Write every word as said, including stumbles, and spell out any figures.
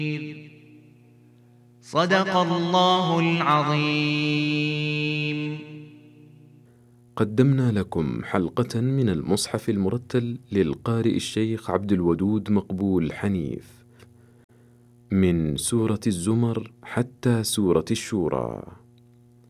صدق الله العظيم. قدمنا لكم حلقة من المصحف المرتل للقارئ الشيخ عبد الودود مقبول حنيف، من سورة الزمر حتى سورة الشورى.